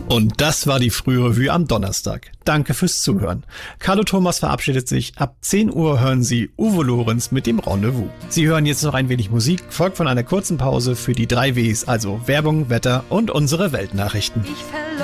Und das war die Frührevue am Donnerstag. Danke fürs Zuhören. Carlo Thomas verabschiedet sich. Ab 10 Uhr hören Sie Uwe Lorenz mit dem Rendezvous. Sie hören jetzt noch ein wenig Musik, folgt von einer kurzen Pause für die 3 Ws, also Werbung, Wetter und unsere Weltnachrichten.